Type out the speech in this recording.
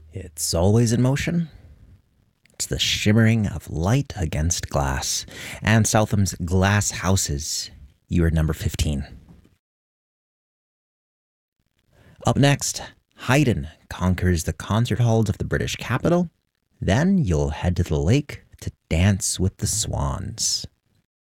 It's always in motion. It's the shimmering of light against glass. And Southam's Glass Houses. You are number 15. Up next, Haydn conquers the concert halls of the British capital. Then you'll head to the lake to dance with the swans.